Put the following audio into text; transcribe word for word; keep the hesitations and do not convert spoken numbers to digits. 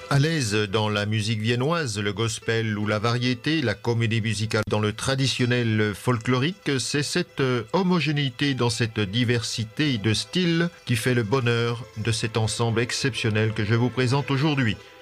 À l'aise dans la musique viennoise, le gospel ou la variété, la comédie musicale dans le traditionnel folklorique, c'est cette homogénéité dans cette diversité de styles qui fait le bonheur de cet ensemble exceptionnel que je vous présente aujourd'hui.